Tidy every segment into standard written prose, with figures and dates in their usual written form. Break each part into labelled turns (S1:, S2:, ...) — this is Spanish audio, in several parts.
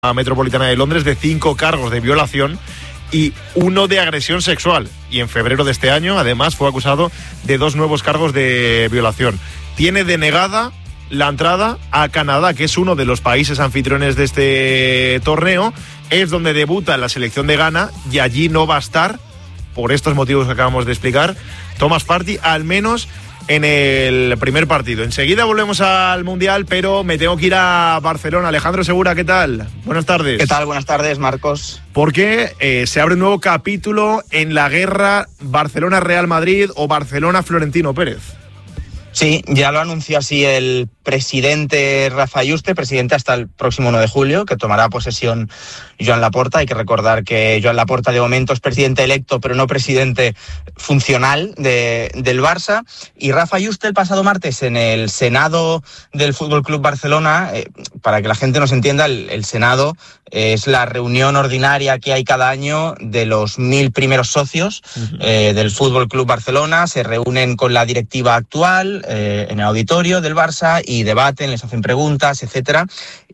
S1: Metropolitana de Londres de 5 cargos de violación y 1 de agresión sexual. Y en febrero de este año, además, fue acusado de 2 nuevos cargos de violación. Tiene denegada la entrada a Canadá, que es uno de los países anfitriones de este torneo. Es donde debuta en la selección de Ghana y allí no va a estar, por estos motivos que acabamos de explicar, Thomas Partey, al menos en el primer partido. Enseguida volvemos al Mundial, pero me tengo que ir a Barcelona. Alejandro Segura, ¿qué tal? Buenas tardes.
S2: ¿Qué tal? Buenas tardes, Marcos.
S1: Porque se abre un nuevo capítulo en la guerra Barcelona-Real Madrid o Barcelona-Florentino Pérez.
S2: Sí, ya lo anunció así el presidente Rafa Yuste, presidente hasta el próximo 1 de julio, que tomará posesión Joan Laporta. Hay que recordar que Joan Laporta de momento es presidente electo, pero no presidente funcional del Barça. Y Rafa Yuste el pasado martes en el Senado del Fútbol Club Barcelona, para que la gente nos entienda, el Senado es la reunión ordinaria que hay cada año de los 1000 primeros socios del Fútbol Club Barcelona. Se reúnen con la directiva actual en el auditorio del Barça y debaten, les hacen preguntas, etcétera.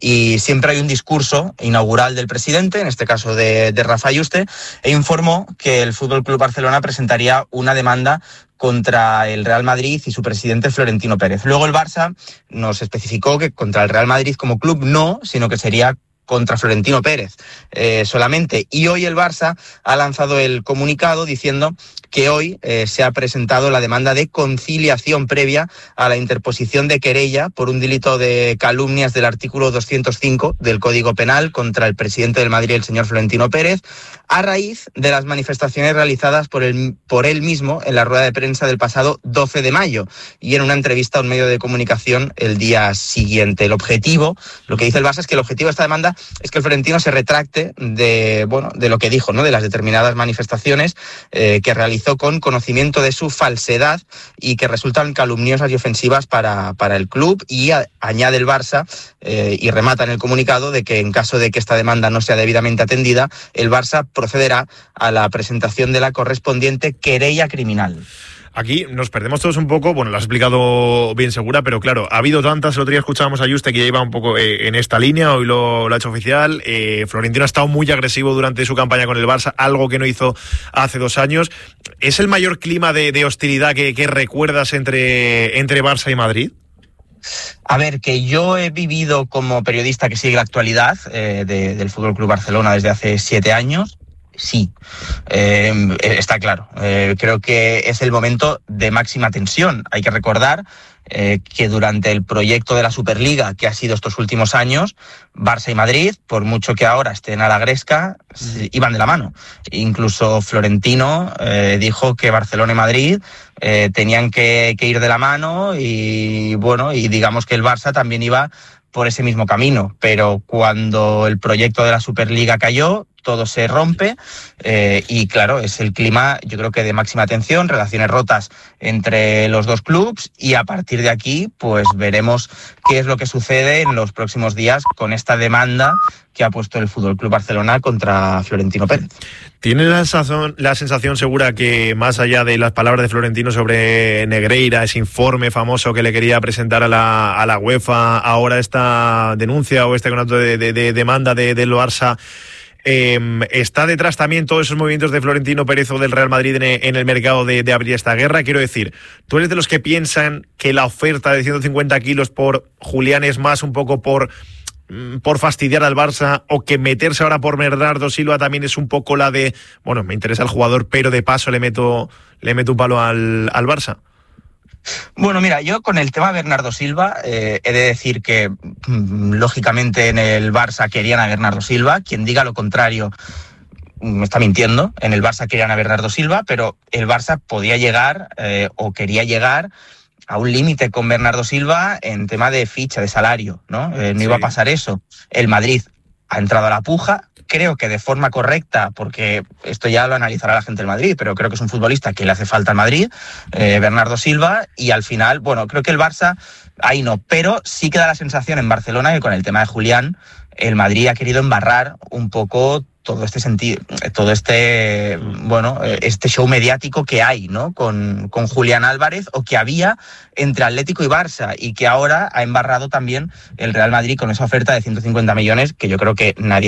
S2: Y siempre hay un discurso inaugural del presidente, en este caso de Rafa Yuste, e informó que el Fútbol Club Barcelona presentaría una demanda contra el Real Madrid y su presidente Florentino Pérez. Luego el Barça nos especificó que contra el Real Madrid como club no, sino que sería contra Florentino Pérez solamente. Y hoy el Barça ha lanzado el comunicado diciendo que hoy se ha presentado la demanda de conciliación previa a la interposición de querella por un delito de calumnias del artículo 205 del Código Penal contra el presidente del Madrid, el señor Florentino Pérez, a raíz de las manifestaciones realizadas por él mismo en la rueda de prensa del pasado 12 de mayo y en una entrevista a un medio de comunicación el día siguiente. El objetivo, lo que dice el Barça, es que el objetivo de esta demanda es que el Florentino se retracte de lo que dijo, ¿no?, de las determinadas manifestaciones que realizó con conocimiento de su falsedad y que resultan calumniosas y ofensivas para el club. Y añade el Barça y remata en el comunicado de que en caso de que esta demanda no sea debidamente atendida, el Barça procederá a la presentación de la correspondiente querella criminal.
S1: Aquí nos perdemos todos un poco, bueno, lo has explicado bien, Segura, pero claro, ha habido tantas. El otro día escuchábamos a Yuste que ya iba un poco en esta línea, hoy lo ha hecho oficial. Florentino ha estado muy agresivo durante su campaña con el Barça, algo que no hizo hace 2 años. ¿Es el mayor clima de hostilidad que recuerdas entre Barça y Madrid?
S2: A ver, que yo he vivido como periodista que sigue la actualidad del Fútbol Club Barcelona desde hace 7 años. Sí, está claro. Creo que es el momento de máxima tensión. Hay que recordar que durante el proyecto de la Superliga que ha sido estos últimos años, Barça y Madrid, por mucho que ahora estén a la gresca, iban de la mano. Incluso Florentino dijo que Barcelona y Madrid tenían que ir de la mano y digamos que el Barça también iba por ese mismo camino. Pero cuando el proyecto de la Superliga cayó, todo se rompe y claro, es el clima, yo creo que de máxima tensión, relaciones rotas entre los dos clubs, y a partir de aquí pues veremos qué es lo que sucede en los próximos días con esta demanda que ha puesto el Fútbol Club Barcelona contra Florentino Pérez.
S1: ¿Tienes la sensación, Segura, que más allá de las palabras de Florentino sobre Negreira, ese informe famoso que le quería presentar a la UEFA, ahora esta denuncia o este contrato de demanda del Barça, está detrás también todos esos movimientos de Florentino Pérez o del Real Madrid en el mercado de abrir esta guerra? Quiero decir, ¿tú eres de los que piensan que la oferta de 150 kilos por Julián es más un poco por fastidiar al Barça, o que meterse ahora por Bernardo Silva también es un poco la de, bueno, me interesa el jugador, pero de paso le meto un palo al Barça?
S2: Bueno, mira, yo con el tema de Bernardo Silva he de decir que lógicamente en el Barça querían a Bernardo Silva. Quien diga lo contrario me está mintiendo. En el Barça querían a Bernardo Silva, pero el Barça podía llegar o quería llegar a un límite con Bernardo Silva en tema de ficha, de salario, ¿no? No iba a pasar eso. El Madrid ha entrado a la puja, creo que de forma correcta, porque esto ya lo analizará la gente del Madrid, pero creo que es un futbolista que le hace falta al Madrid, Bernardo Silva, y al final, bueno, creo que el Barça ahí no, pero sí queda la sensación en Barcelona que con el tema de Julián, el Madrid ha querido embarrar un poco todo este sentido, todo este, bueno, este show mediático que hay, ¿no? Con Julián Álvarez, o que había entre Atlético y Barça, y que ahora ha embarrado también el Real Madrid con esa oferta de 150 millones, que yo creo que nadie